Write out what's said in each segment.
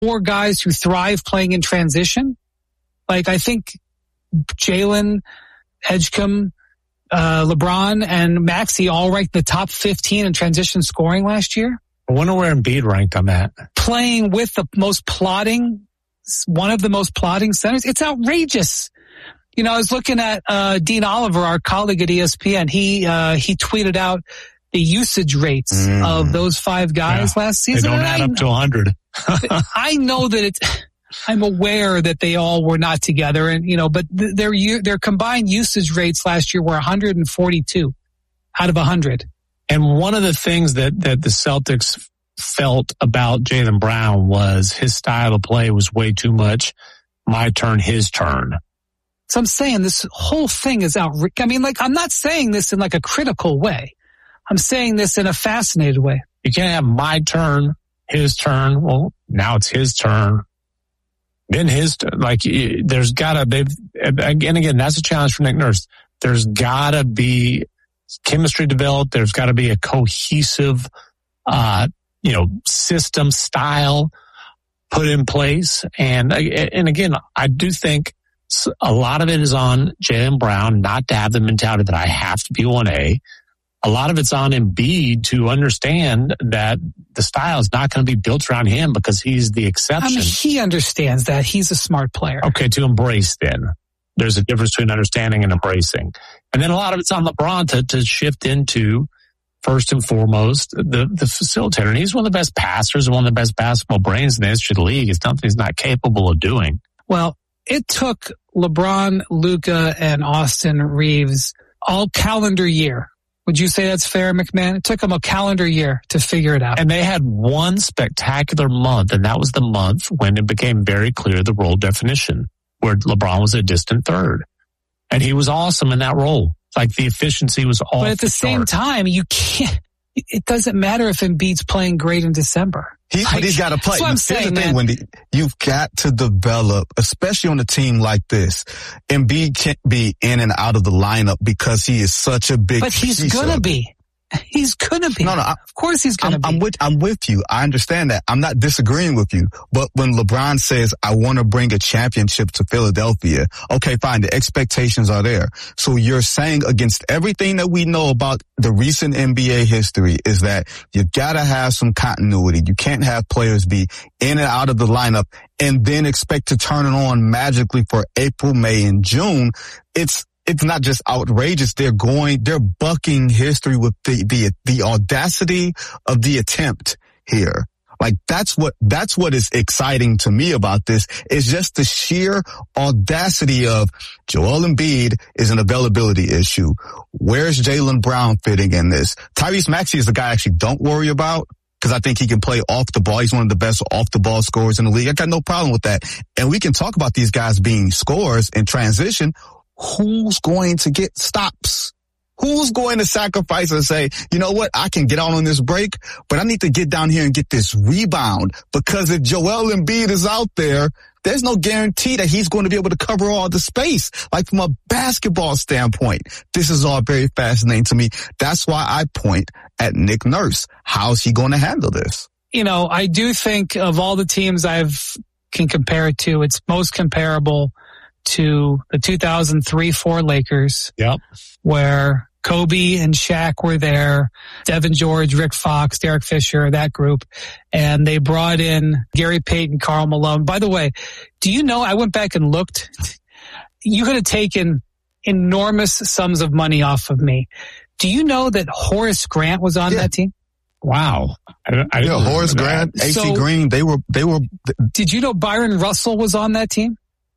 4 guys who thrive playing in transition. Like, I think Jalen, Edgecombe, LeBron, and Maxey all ranked the top 15 in transition scoring last year. I wonder where Embiid ranked on that. Playing with one of the most plotting centers. It's outrageous. You know, I was looking at Dean Oliver, our colleague at ESPN. He tweeted out the usage rates of those 5 guys last season. They don't add up to 100. I know that I'm aware that they all were not together, and but their combined usage rates last year were 142 out of 100. And one of the things that the Celtics felt about Jaylen Brown was his style of play was way too much my turn, his turn. So I'm saying this whole thing is outrageous. I mean, I'm not saying this in like a critical way. I'm saying this in a fascinated way. You can't have my turn, his turn. Well, now it's his turn. Then his turn. There's gotta be, again, that's a challenge for Nick Nurse. There's gotta be chemistry developed. There's gotta be a cohesive, system style put in place. And again, I do think a lot of it is on Jaylen Brown not to have the mentality that I have to be 1A. A lot of it's on Embiid to understand that the style is not going to be built around him because he's the exception. I mean, he understands that. He's a smart player. Okay, to embrace then. There's a difference between understanding and embracing. And then a lot of it's on LeBron to shift into, first and foremost, the facilitator. And he's one of the best passers and one of the best basketball brains in the history of the league. It's something he's not capable of doing. Well, it took LeBron, Luka, and Austin Reeves all calendar year. Would you say that's fair, McMahon? It took them a calendar year to figure it out. And they had one spectacular month, and that was the month when it became very clear the role definition, where LeBron was a distant third. And he was awesome in that role. Like, the efficiency was all. But at the same time, you can't. It doesn't matter if Embiid's playing great in December. But he's got to play. That's what I'm saying, the thing, Wendy. You've got to develop, especially on a team like this. Embiid can't be in and out of the lineup because he is such a big. But he's gonna be. He's gonna be. No, of course he's gonna be. I'm with you. I understand that. I'm not disagreeing with you. But when LeBron says, I want to bring a championship to Philadelphia, okay, fine. The expectations are there. So you're saying, against everything that we know about the recent NBA history, is that you gotta have some continuity. You can't have players be in and out of the lineup and then expect to turn it on magically for April, May, and June. It's not just outrageous. They're bucking history with the audacity of the attempt here. Like, that's what is exciting to me about this, is just the sheer audacity of Joel Embiid is an availability issue. Where's Jaylen Brown fitting in this? Tyrese Maxey is the guy I actually don't worry about, because I think he can play off the ball. He's one of the best off the ball scorers in the league. I got no problem with that. And we can talk about these guys being scorers in transition. Who's going to get stops? Who's going to sacrifice and say, you know what, I can get out on this break, but I need to get down here and get this rebound? Because if Joel Embiid is out there, there's no guarantee that he's going to be able to cover all the space. Like, from a basketball standpoint, this is all very fascinating to me. That's why I point at Nick Nurse. How's he going to handle this? I do think of all the teams can compare it to, it's most comparable to the 2003-04 Lakers. Yep. Where Kobe and Shaq were there, Devin George, Rick Fox, Derek Fisher, that group, and they brought in Gary Payton, Karl Malone. By the way, do you know, I went back and looked, you could have taken enormous sums of money off of me. Do you know that Horace Grant was on that team? Wow. Horace Grant, AC Green, they were. Did you know Byron Russell was on that team?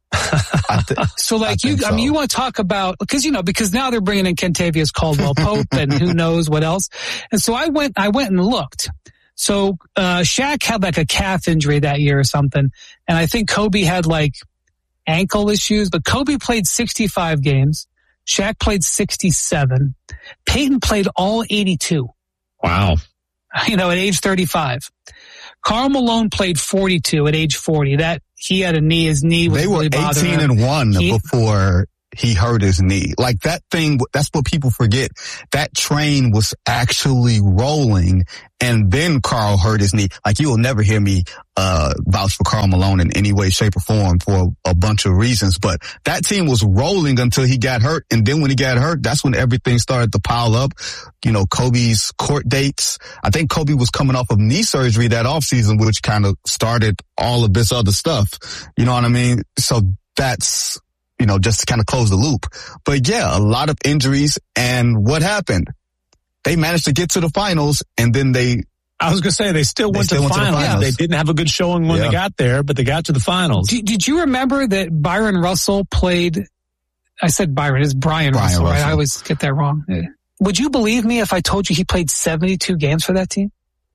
So you want to talk about, because now they're bringing in Kentavious Caldwell-Pope and who knows what else. And so I went and looked. So, Shaq had like a calf injury that year or something. And I think Kobe had like ankle issues, but Kobe played 65 games. Shaq played 67. Peyton played all 82. Wow. At age 35. Karl Malone played 42 at age 40. That he had his knee was they were really bothering him. 18-1 before he hurt his knee. Like that thing, that's what people forget. That train was actually rolling and then Karl hurt his knee. Like you will never hear me, vouch for Karl Malone in any way, shape or form for a bunch of reasons. But that team was rolling until he got hurt. And then when he got hurt, that's when everything started to pile up. You know, Kobe's court dates. I think Kobe was coming off of knee surgery that offseason, which kind of started all of this other stuff. You know what I mean? So that's, you know, just to kind of close the loop. But yeah, a lot of injuries. And what happened? They managed to get to the finals and then I was going to say, they still went to the finals. Yeah, they didn't have a good showing when they got there, but they got to the finals. Did you remember that Byron Russell played, I said Byron, it's Brian Russell, right? I always get that wrong. Would you believe me if I told you he played 72 games for that team?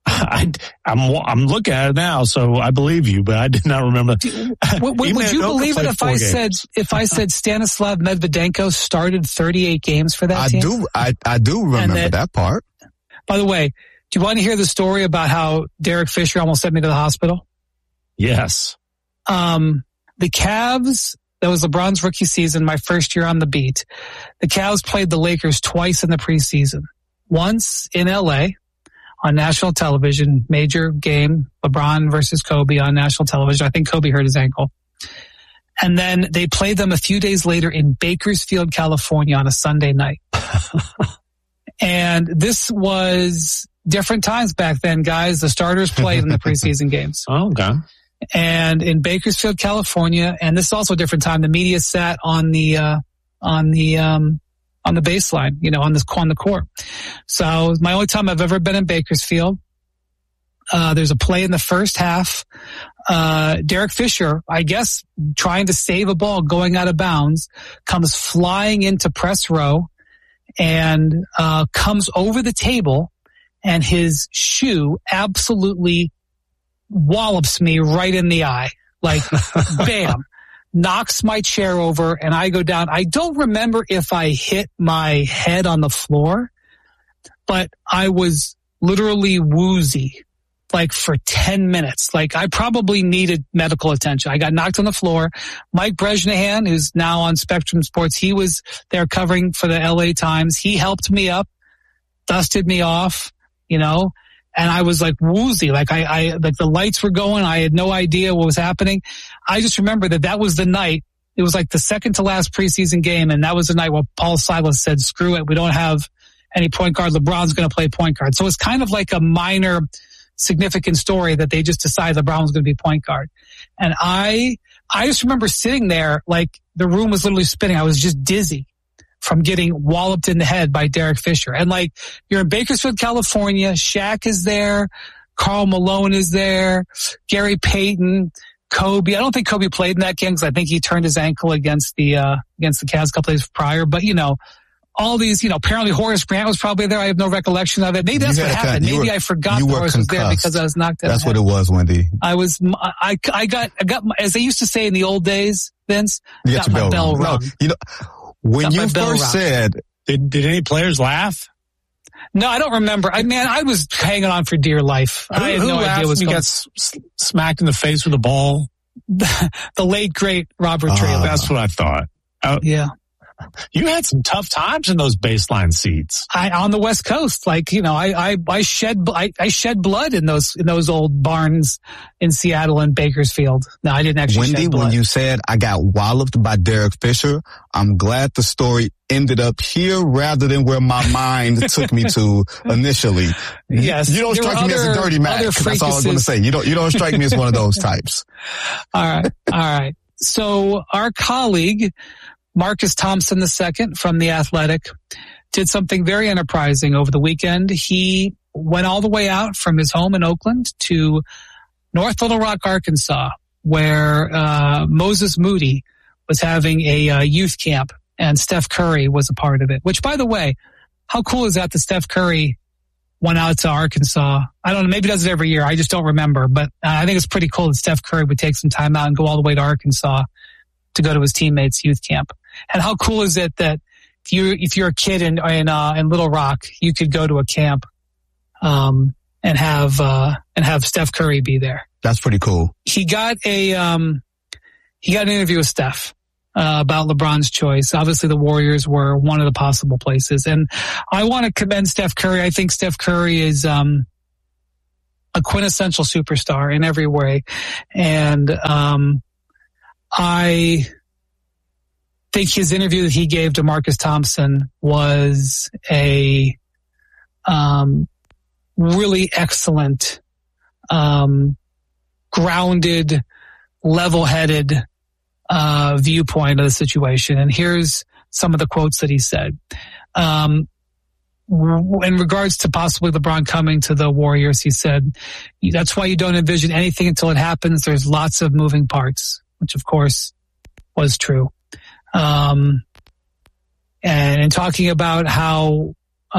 I'm looking at it now, so I believe you, but I did not remember. Would you believe it if I said Stanislav Medvedenko started 38 games for that team? I do remember that part. By the way, do you want to hear the story about how Derek Fisher almost sent me to the hospital? Yes. The Cavs, that was LeBron's rookie season, my first year on the beat. The Cavs played the Lakers twice in the preseason. Once in LA on national television, major game, LeBron versus Kobe on national television. I think Kobe hurt his ankle. And then they played them a few days later in Bakersfield, California on a Sunday night. And this was different times back then, guys. The starters played in the preseason games. Oh, okay. And in Bakersfield, California, and this is also a different time, the media sat on the baseline, you know, on the court. So it was my only time I've ever been in Bakersfield. There's a play in the first half. Derek Fisher, I guess, trying to save a ball going out of bounds, comes flying into press row and comes over the table, and his shoe absolutely wallops me right in the eye. Like, bam. Knocks my chair over and I go down. I don't remember if I hit my head on the floor, but I was literally woozy, like for 10 minutes. Like I probably needed medical attention. I got knocked on the floor. Mike Brezhnehan, who's now on Spectrum Sports, he was there covering for the LA Times. He helped me up, dusted me off, you know, and I was like woozy, like like the lights were going. I had no idea what was happening. I just remember that was the night. It was like the second to last preseason game. And that was the night where Paul Silas said, screw it. We don't have any point guard. LeBron's going to play point guard. So it's kind of like a minor significant story that they just decided LeBron was going to be point guard. And I just remember sitting there, like the room was literally spinning. I was just dizzy from getting walloped in the head by Derek Fisher. And like, you're in Bakersfield, California. Shaq is there. Karl Malone is there. Gary Payton, Kobe. I don't think Kobe played in that game because I think he turned his ankle against the Cavs a couple days prior. But, you know, all these, you know, apparently Horace Grant was probably there. I have no recollection of it. Maybe that's what happened. Maybe I forgot that Horace was there because I was knocked out. That's what it was, Wendy. I got, as they used to say in the old days, Vince, got my bell rung. No, you know, when you first said, did any players laugh? No, I don't remember. I was hanging on for dear life. I had no idea what was going on. Got smacked in the face with a ball? The late, great Robert Traylor. That's what I thought. Yeah. You had some tough times in those baseline seats. On the West Coast, like, you know, I shed blood in those old barns in Seattle and Bakersfield. No, I didn't actually shed blood. Wendy, when you said I got walloped by Derek Fisher, I'm glad the story ended up here rather than where my mind took me to initially. Yes. You don't strike me as a dirty Mac. That's all I was going to say. You don't strike me as one of those types. All right. So our colleague, Marcus Thompson II from The Athletic, did something very enterprising over the weekend. He went all the way out from his home in Oakland to North Little Rock, Arkansas, where Moses Moody was having a youth camp, and Steph Curry was a part of it. Which, by the way, how cool is that Steph Curry went out to Arkansas? I don't know, maybe he does it every year. I just don't remember. But I think it's pretty cool that Steph Curry would take some time out and go all the way to Arkansas to go to his teammates' youth camp. And how cool is it that if you're a kid in Little Rock, you could go to a camp, and have Steph Curry be there. That's pretty cool. He got an interview with Steph, about LeBron's choice. Obviously, the Warriors were one of the possible places. And I want to commend Steph Curry. I think Steph Curry is a quintessential superstar in every way. And I think his interview that he gave to Marcus Thompson was a really excellent, grounded, level-headed viewpoint of the situation. And here's some of the quotes that he said. In regards to possibly LeBron coming to the Warriors, he said, that's why you don't envision anything until it happens. There's lots of moving parts, which of course was true. And in talking about how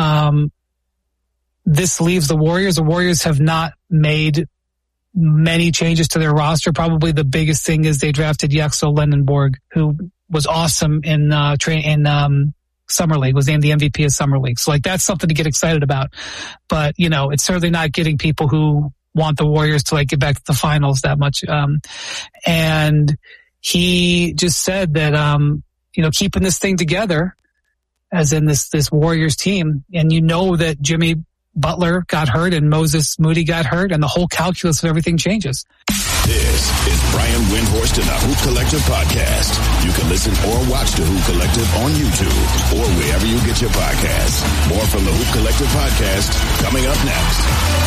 this leaves the Warriors have not made many changes to their roster. Probably the biggest thing is they drafted Yaxel Lendenborg, who was awesome in Summer League, was named the MVP of Summer League. So that's something to get excited about. But, it's certainly not getting people who want the Warriors to get back to the finals that much. And he just said that, keeping this thing together, as in this Warriors team, and that Jimmy Butler got hurt and Moses Moody got hurt, and the whole calculus of everything changes. This is Brian Windhorst and the Hoop Collective podcast. You can listen or watch the Hoop Collective on YouTube or wherever you get your podcasts. More from the Hoop Collective podcast coming up next.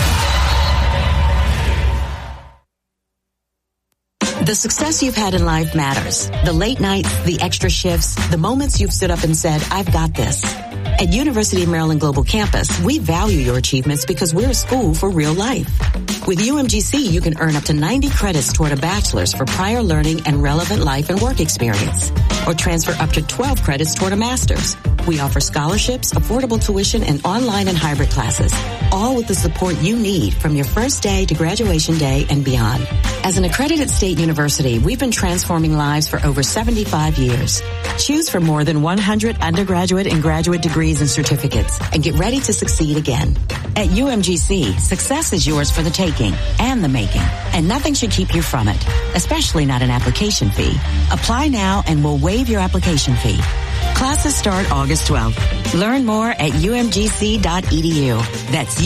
The success you've had in life matters. The late nights, the extra shifts, the moments you've stood up and said, I've got this. At University of Maryland Global Campus, we value your achievements because we're a school for real life. With UMGC, you can earn up to 90 credits toward a bachelor's for prior learning and relevant life and work experience, or transfer up to 12 credits toward a master's. We offer scholarships, affordable tuition, and online and hybrid classes, all with the support you need from your first day to graduation day and beyond. As an accredited state university, we've been transforming lives for over 75 years. Choose from more than 100 undergraduate and graduate degrees and certificates, and get ready to succeed again. At UMGC, success is yours for the taking and the making, and nothing should keep you from it, especially not an application fee. Apply now and we'll waive your application fee. Classes start August 12th. Learn more at umgc.edu. That's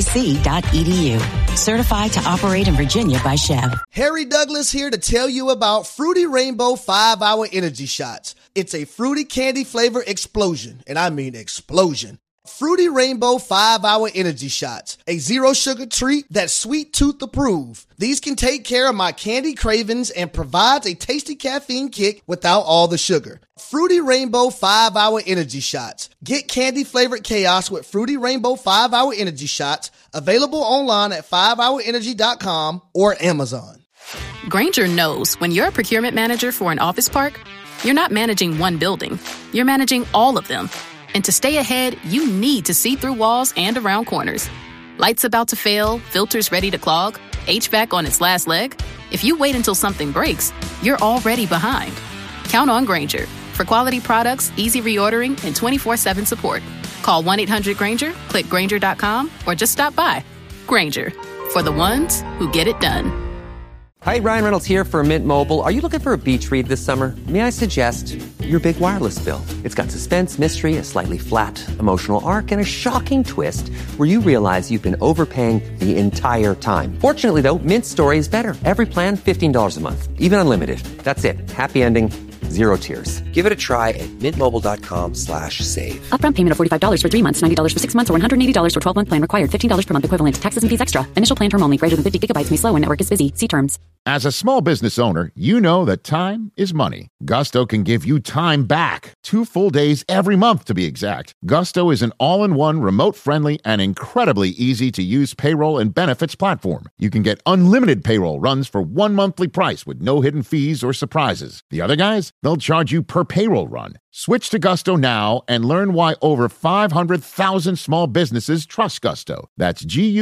umgc.edu. Certified to operate in Virginia by Chev. Harry Douglas here to tell you about Fruity Rainbow 5-Hour Energy Shots. It's a fruity candy flavor explosion, and I mean explosion. Fruity Rainbow 5-Hour Energy Shots, a zero sugar treat that's sweet tooth approved. These can take care of my candy cravings and provides a tasty caffeine kick without all the sugar. Fruity Rainbow 5-Hour Energy Shots. Get candy flavored chaos with Fruity Rainbow 5-Hour Energy Shots, available online at 5hourenergy.com or Amazon. Grainger knows when you're a procurement manager for an office park, you're not managing one building, you're managing all of them. And to stay ahead, you need to see through walls and around corners. Lights about to fail, filters ready to clog, HVAC on its last leg. If you wait until something breaks, you're already behind. Count on Grainger for quality products, easy reordering, and 24/7 support. Call 1-800-GRAINGER, click Grainger.com, or just stop by. Grainger, for the ones who get it done. Hi, Ryan Reynolds here for Mint Mobile. Are you looking for a beach read this summer? May I suggest your big wireless bill? It's got suspense, mystery, a slightly flat, emotional arc, and a shocking twist where you realize you've been overpaying the entire time. Fortunately, though, Mint's story is better. Every plan, $15 a month. Even unlimited. That's it. Happy ending. Zero tears. Give it a try at mintmobile.com/save. Upfront payment of $45 for 3 months, $90 for 6 months, or $180 for 12-month plan required. $15 per month equivalent. Taxes and fees extra. Initial plan term only. Greater than 50 gigabytes may slow when network is busy. See terms. As a small business owner, you know that time is money. Gusto can give you time back. 2 full days every month, to be exact. Gusto is an all-in-one, remote-friendly, and incredibly easy-to-use payroll and benefits platform. You can get unlimited payroll runs for 1 monthly price with no hidden fees or surprises. The other guys, they'll charge you per payroll run. Switch to Gusto now and learn why over 500,000 small businesses trust Gusto. That's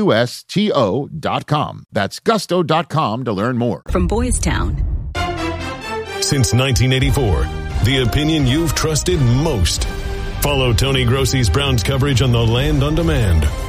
GUSTO.com. That's gusto.com to learn more. From Boys Town. Since 1984, the opinion you've trusted most. Follow Tony Grossi's Browns coverage on The Land on Demand